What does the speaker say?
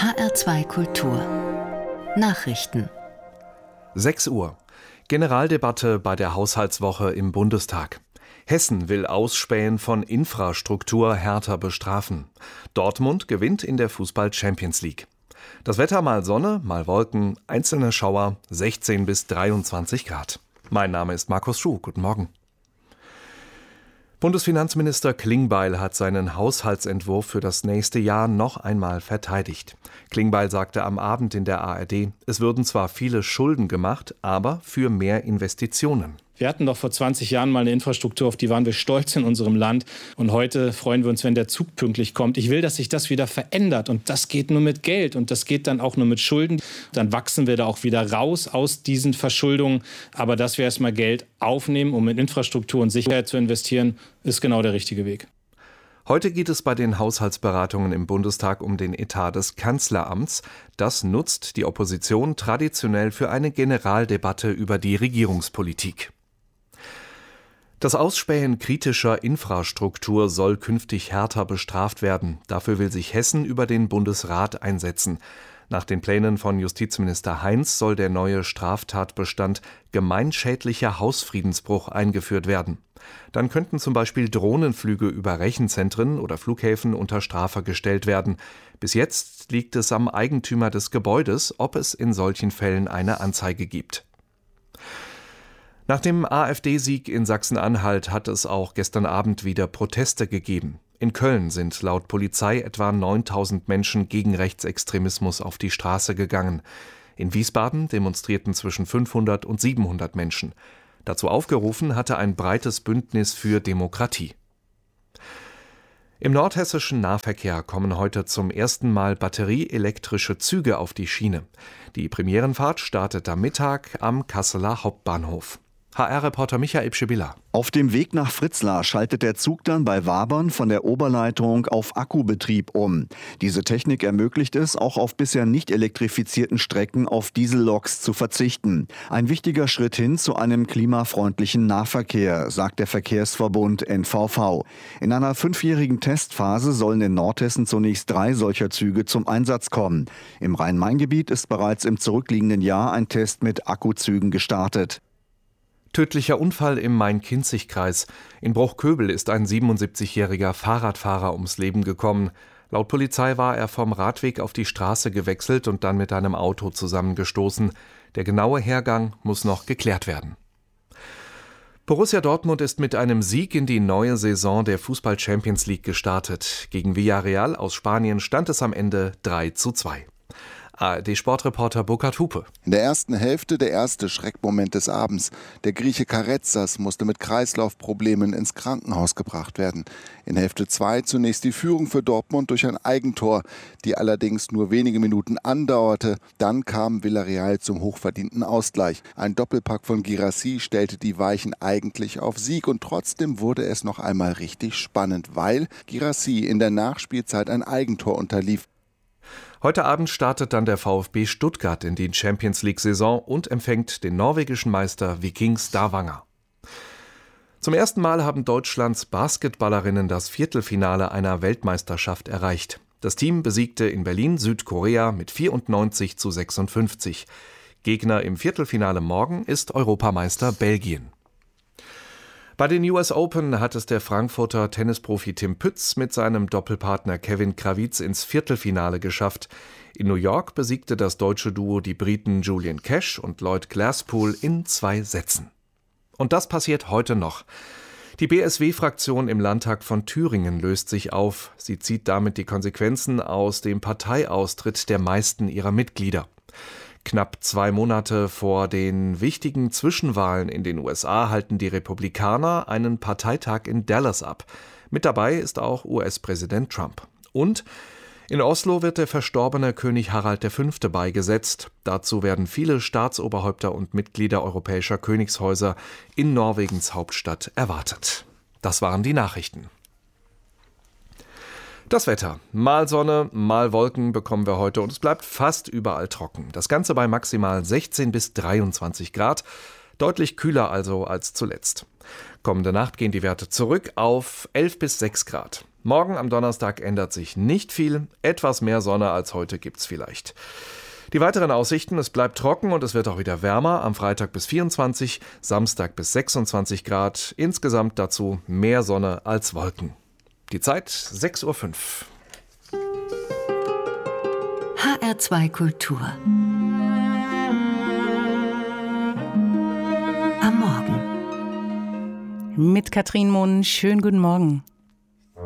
HR2 Kultur Nachrichten 6 Uhr. Generaldebatte bei der Haushaltswoche im Bundestag. Hessen will Ausspähen von Infrastruktur härter bestrafen. Dortmund gewinnt in der Fußball-Champions League. Das Wetter mal Sonne, mal Wolken, einzelne Schauer, 16 bis 23 Grad. Mein Name ist Markus Schuh. Guten Morgen. Bundesfinanzminister Klingbeil hat seinen Haushaltsentwurf für das nächste Jahr noch einmal verteidigt. Klingbeil sagte am Abend in der ARD, es würden zwar viele Schulden gemacht, aber für mehr Investitionen. Wir hatten doch vor 20 Jahren mal eine Infrastruktur, auf die waren wir stolz in unserem Land. Und heute freuen wir uns, wenn der Zug pünktlich kommt. Ich will, dass sich das wieder verändert. Und das geht nur mit Geld. Und das geht dann auch nur mit Schulden. Dann wachsen wir da auch wieder raus aus diesen Verschuldungen. Aber dass wir erstmal Geld aufnehmen, um in Infrastruktur und Sicherheit zu investieren, ist genau der richtige Weg. Heute geht es bei den Haushaltsberatungen im Bundestag um den Etat des Kanzleramts. Das nutzt die Opposition traditionell für eine Generaldebatte über die Regierungspolitik. Das Ausspähen kritischer Infrastruktur soll künftig härter bestraft werden. Dafür will sich Hessen über den Bundesrat einsetzen. Nach den Plänen von Justizminister Heinz soll der neue Straftatbestand gemeinschädlicher Hausfriedensbruch eingeführt werden. Dann könnten zum Beispiel Drohnenflüge über Rechenzentren oder Flughäfen unter Strafe gestellt werden. Bis jetzt liegt es am Eigentümer des Gebäudes, ob es in solchen Fällen eine Anzeige gibt. Nach dem AfD-Sieg in Sachsen-Anhalt hat es auch gestern Abend wieder Proteste gegeben. In Köln sind laut Polizei etwa 9.000 Menschen gegen Rechtsextremismus auf die Straße gegangen. In Wiesbaden demonstrierten zwischen 500 und 700 Menschen. Dazu aufgerufen hatte ein breites Bündnis für Demokratie. Im nordhessischen Nahverkehr kommen heute zum ersten Mal batterieelektrische Züge auf die Schiene. Die Premierenfahrt startet am Mittag am Kasseler Hauptbahnhof. HR-Reporter Michael Pschibilla. Auf dem Weg nach Fritzlar schaltet der Zug dann bei Wabern von der Oberleitung auf Akkubetrieb um. Diese Technik ermöglicht es, auch auf bisher nicht elektrifizierten Strecken auf Dieselloks zu verzichten. Ein wichtiger Schritt hin zu einem klimafreundlichen Nahverkehr, sagt der Verkehrsverbund NVV. In einer 5-jährigen Testphase sollen in Nordhessen zunächst 3 solcher Züge zum Einsatz kommen. Im Rhein-Main-Gebiet ist bereits im zurückliegenden Jahr ein Test mit Akkuzügen gestartet. Tödlicher Unfall im Main-Kinzig-Kreis. In Bruchköbel ist ein 77-jähriger Fahrradfahrer ums Leben gekommen. Laut Polizei war er vom Radweg auf die Straße gewechselt und dann mit einem Auto zusammengestoßen. Der genaue Hergang muss noch geklärt werden. Borussia Dortmund ist mit einem Sieg in die neue Saison der Fußball-Champions League gestartet. Gegen Villarreal aus Spanien stand es am Ende 3:2. ARD-Sportreporter Burkhard Hupe. In der ersten Hälfte der erste Schreckmoment des Abends. Der Grieche Karetzas musste mit Kreislaufproblemen ins Krankenhaus gebracht werden. In Hälfte 2 zunächst die Führung für Dortmund durch ein Eigentor, die allerdings nur wenige Minuten andauerte. Dann kam Villarreal zum hochverdienten Ausgleich. Ein Doppelpack von Guirassy stellte die Weichen eigentlich auf Sieg und trotzdem wurde es noch einmal richtig spannend, weil Guirassy in der Nachspielzeit ein Eigentor unterlief. Heute Abend startet dann der VfB Stuttgart in die Champions-League-Saison und empfängt den norwegischen Meister Viking Stavanger. Zum ersten Mal haben Deutschlands Basketballerinnen das Viertelfinale einer Weltmeisterschaft erreicht. Das Team besiegte in Berlin Südkorea mit 94:56. Gegner im Viertelfinale morgen ist Europameister Belgien. Bei den US Open hat es der Frankfurter Tennisprofi Tim Pütz mit seinem Doppelpartner Kevin Krawietz ins Viertelfinale geschafft. In New York besiegte das deutsche Duo die Briten Julian Cash und Lloyd Glasspool in 2 Sätzen. Und das passiert heute noch. Die BSW-Fraktion im Landtag von Thüringen löst sich auf. Sie zieht damit die Konsequenzen aus dem Parteiaustritt der meisten ihrer Mitglieder. Knapp 2 Monate vor den wichtigen Zwischenwahlen in den USA halten die Republikaner einen Parteitag in Dallas ab. Mit dabei ist auch US-Präsident Trump. Und in Oslo wird der verstorbene König Harald V. beigesetzt. Dazu werden viele Staatsoberhäupter und Mitglieder europäischer Königshäuser in Norwegens Hauptstadt erwartet. Das waren die Nachrichten. Das Wetter. Mal Sonne, mal Wolken bekommen wir heute und es bleibt fast überall trocken. Das Ganze bei maximal 16 bis 23 Grad. Deutlich kühler also als zuletzt. Kommende Nacht gehen die Werte zurück auf 11 bis 6 Grad. Morgen am Donnerstag ändert sich nicht viel. Etwas mehr Sonne als heute gibt's vielleicht. Die weiteren Aussichten: Es bleibt trocken und es wird auch wieder wärmer. Am Freitag bis 24, Samstag bis 26 Grad. Insgesamt dazu mehr Sonne als Wolken. Die Zeit 6:05 Uhr. HR2 Kultur. Am Morgen. Mit Katrin Mohn, schönen guten Morgen.